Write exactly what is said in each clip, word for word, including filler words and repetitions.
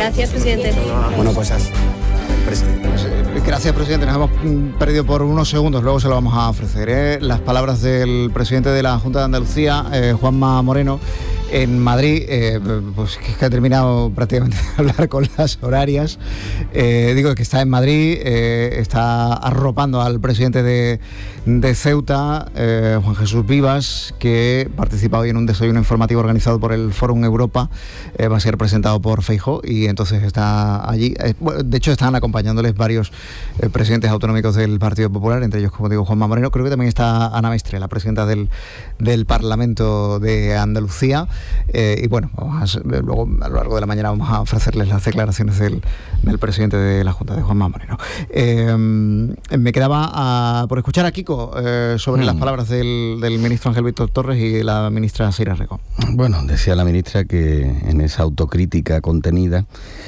Gracias, presidente. Bueno, pues así. Presidente. Gracias, presidente. Nos hemos perdido por unos segundos, luego se lo vamos a ofrecer. ¿eh? Las palabras del presidente de la Junta de Andalucía, eh, Juanma Moreno, en Madrid, eh, pues que ha terminado prácticamente de hablar con las horarias. Eh, digo que está en Madrid, eh, está arropando al presidente de, de Ceuta, eh, Juan Jesús Vivas, que participa hoy en un desayuno informativo organizado por el Fórum Europa. Eh, va a ser presentado por Feijóo y entonces está allí. Eh, bueno, de hecho, están acompañándoles varios eh, presidentes autonómicos del Partido Popular, entre ellos, como digo, Juanma Moreno. Creo que también está Ana Mestre, la presidenta del, del Parlamento de Andalucía. Eh, y bueno, vamos a, luego a lo largo de la mañana vamos a ofrecerles las declaraciones del, del presidente de la Junta, de Juanma Moreno. Eh, me quedaba a, por escuchar a Kiko eh, sobre mm. las palabras del, del ministro Ángel Víctor Torres y la ministra Sira Errejón. Bueno, decía la ministra que en esa autocrítica contenida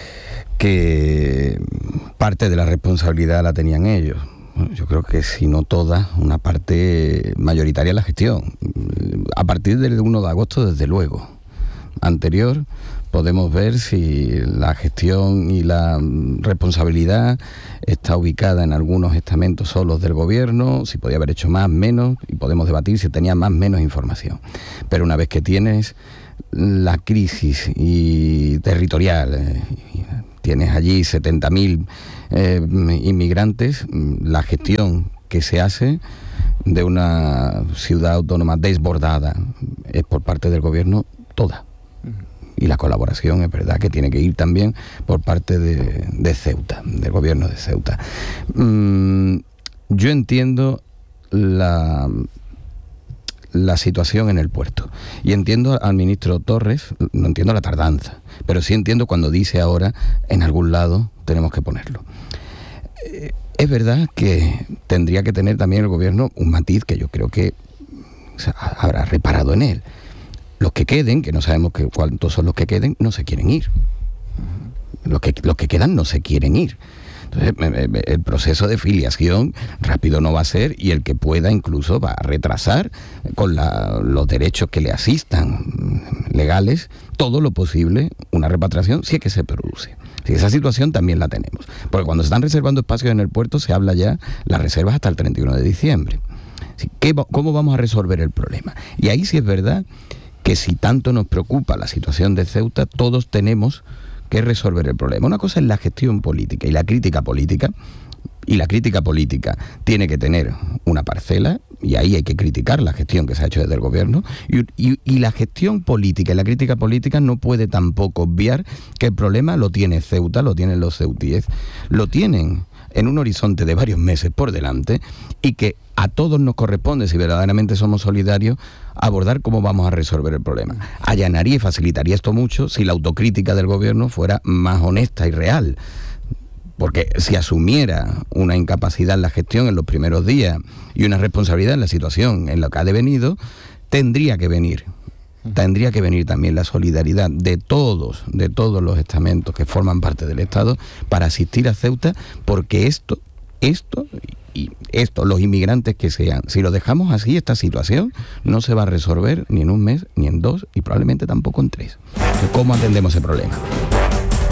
que parte de la responsabilidad la tenían ellos. Bueno, yo creo que si no toda, una parte mayoritaria de la gestión. A partir del uno de agosto, desde luego. Anterior, podemos ver si la gestión y la responsabilidad está ubicada en algunos estamentos solos del gobierno, si podía haber hecho más, menos, y podemos debatir si tenía más, menos información. Pero una vez que tienes la crisis y territorial, eh, tienes allí setenta mil eh, inmigrantes, la gestión que se hace de una ciudad autónoma desbordada es por parte del gobierno toda. Y la colaboración es verdad que tiene que ir también por parte de, de Ceuta, del gobierno de Ceuta. Mm, yo entiendo la, la situación en el puerto y entiendo al ministro Torres, no entiendo la tardanza, pero sí entiendo cuando dice ahora en algún lado tenemos que ponerlo. Eh, es verdad que tendría que tener también el gobierno un matiz que yo creo que o sea, habrá reparado en él. Los que queden, que no sabemos que, cuántos son los que queden, no se quieren ir. Los que, los que quedan no se quieren ir. Entonces, el proceso de filiación rápido no va a ser y el que pueda incluso va a retrasar con la, los derechos que le asistan legales, todo lo posible, una repatriación si es que se produce. Sí, esa situación también la tenemos. Porque cuando se están reservando espacios en el puerto se habla ya las reservas hasta el treinta y uno de diciembre. ¿Qué, ¿Cómo vamos a resolver el problema? Y ahí sí es verdad que si tanto nos preocupa la situación de Ceuta, todos tenemos que resolver el problema. Una cosa es la gestión política y la crítica política, y la crítica política tiene que tener una parcela, y ahí hay que criticar la gestión que se ha hecho desde el gobierno, y, y, y la gestión política y la crítica política no puede tampoco obviar que el problema lo tiene Ceuta, lo tienen los ceutíes, lo tienen en un horizonte de varios meses por delante, y que a todos nos corresponde, si verdaderamente somos solidarios, abordar cómo vamos a resolver el problema. Allanaría y facilitaría esto mucho si la autocrítica del gobierno fuera más honesta y real. Porque si asumiera una incapacidad en la gestión en los primeros días y una responsabilidad en la situación en la que ha devenido, tendría que venir. Tendría que venir también la solidaridad de todos, de todos los estamentos que forman parte del Estado para asistir a Ceuta, porque esto, esto y esto, los inmigrantes que sean, si lo dejamos así, esta situación no se va a resolver ni en un mes, ni en dos, y probablemente tampoco en tres. ¿Cómo atendemos ese problema?